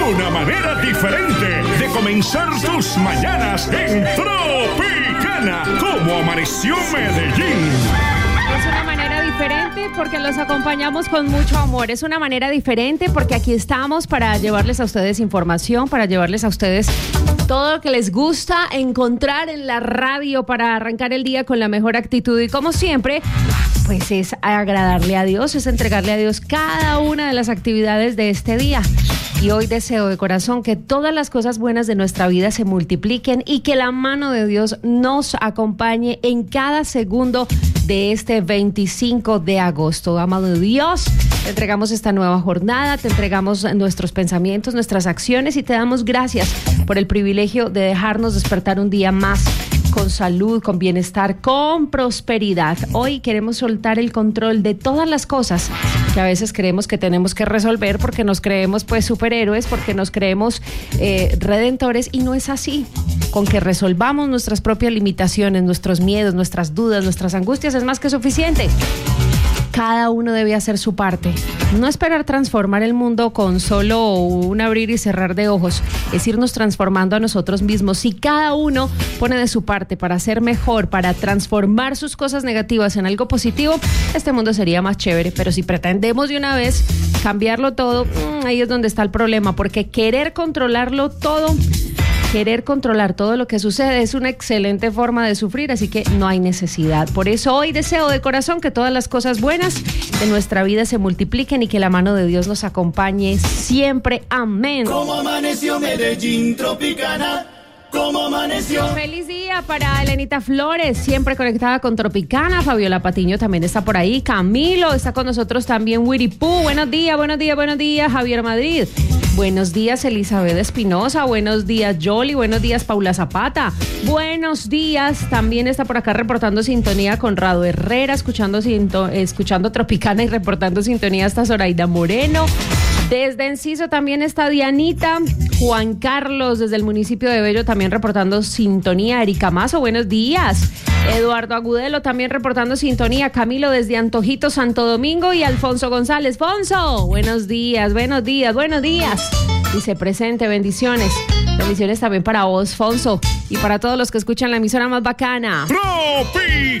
una manera diferente de comenzar tus mañanas en Tropicana. ¿Cómo amaneció Medellín? Es una manera diferente porque los acompañamos con mucho amor. Es una manera diferente porque aquí estamos para llevarles a ustedes información, para llevarles a ustedes todo lo que les gusta encontrar en la radio para arrancar el día con la mejor actitud. Y como siempre, pues es agradarle a Dios, es entregarle a Dios cada una de las actividades de este día. Y hoy deseo de corazón que todas las cosas buenas de nuestra vida se multipliquen y que la mano de Dios nos acompañe en cada segundo de este 25 de agosto. Amado Dios, te entregamos esta nueva jornada, te entregamos nuestros pensamientos, nuestras acciones y te damos gracias por el privilegio de dejarnos despertar un día más con salud, con bienestar, con prosperidad. Hoy queremos soltar el control de todas las cosas que a veces creemos que tenemos que resolver porque nos creemos pues superhéroes, porque nos creemos redentores y no es así. Con que resolvamos nuestras propias limitaciones, nuestros miedos, nuestras dudas, nuestras angustias es más que suficiente. Cada uno debe hacer su parte. No esperar transformar el mundo con solo un abrir y cerrar de ojos. Es irnos transformando a nosotros mismos. Si cada uno pone de su parte para ser mejor, para transformar sus cosas negativas en algo positivo, este mundo sería más chévere. Pero si pretendemos de una vez cambiarlo todo, ahí es donde está el problema. Porque querer controlarlo todo... Querer controlar todo lo que sucede es una excelente forma de sufrir, así que no hay necesidad. Por eso hoy deseo de corazón que todas las cosas buenas de nuestra vida se multipliquen y que la mano de Dios nos acompañe siempre. Amén. ¿Cómo amaneció Medellín, Tropicana? ¿Cómo amaneció? Feliz día para Elenita Flores, siempre conectada con Tropicana. Fabiola Patiño también está por ahí. Camilo está con nosotros también. Wiripú, buenos días, buenos días, buenos días. Javier Madrid. Buenos días, Elizabeth Espinosa. Buenos días, Yoli. Buenos días, Paula Zapata. Buenos días. También está por acá reportando sintonía Conrado Herrera, escuchando Tropicana y reportando sintonía hasta Zoraida Moreno. Desde Enciso también está Dianita. Juan Carlos, desde el municipio de Bello, también reportando sintonía. Erika Mazo, buenos días. Eduardo Agudelo también reportando sintonía. Camilo desde Antojito, Santo Domingo. Y Alfonso González. Fonso, buenos días, buenos días, buenos días. Dice presente, bendiciones. Bendiciones también para vos, Fonso. Y para todos los que escuchan la emisora más bacana. Tropi.